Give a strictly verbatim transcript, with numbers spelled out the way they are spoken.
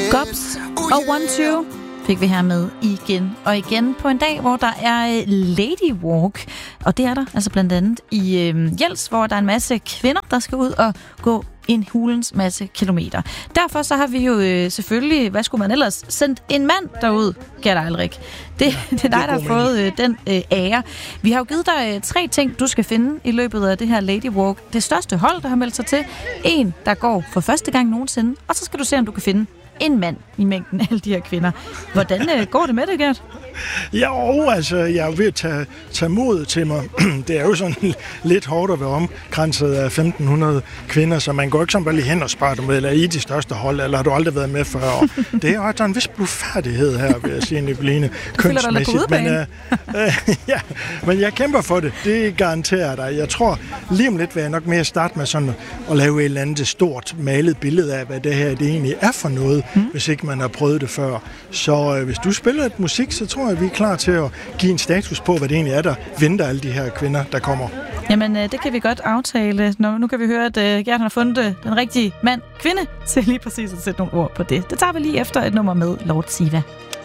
Gops og One Two fik vi her med igen og igen på en dag, hvor der er Lady Walk. Og det er der altså blandt andet i øh, Jels, hvor der er en masse kvinder, der skal ud og gå en hulens masse kilometer. Derfor så har vi jo øh, selvfølgelig, hvad skulle man ellers, sendt en mand derud, Gert Eilrik. Det, det er dig, der har fået øh, den øh, ære. Vi har jo givet dig øh, tre ting, du skal finde i løbet af det her Lady Walk. Det største hold, der har meldt sig til. En, der går for første gang nogensinde. Og så skal du se, om du kan finde en mand i mængden af alle de her kvinder. Hvordan øh, går det med det, Gert? Jo, altså, jeg er ved at tage, tage modet til mig. Det er jo sådan lidt hårdt at være omkranset af femten hundrede kvinder, så man går ikke sådan bare lige hen og spørger dem, eller i de største hold, eller har du aldrig været med før? Og det er jo en vis blufærdighed her, vil jeg sige, Nicoline, kønsmæssigt. Men, øh, øh, ja, men jeg kæmper for det. Det garanterer dig. Jeg tror, lige om lidt vil jeg nok mere starte med sådan at lave et eller andet stort malet billede af, hvad det her det egentlig er for noget, mm. hvis ikke man har prøvet det før. Så øh, hvis du spiller et musik, så tror jeg, vi er klar til at give en status på, hvad det egentlig er, der venter alle de her kvinder, der kommer. Jamen, øh, det kan vi godt aftale. Nå, nu kan vi høre, at øh, Gert har fundet øh, den rigtige mand, kvinde, til lige præcis at sætte nogle ord på det. Det tager vi lige efter et nummer med Lord Siva.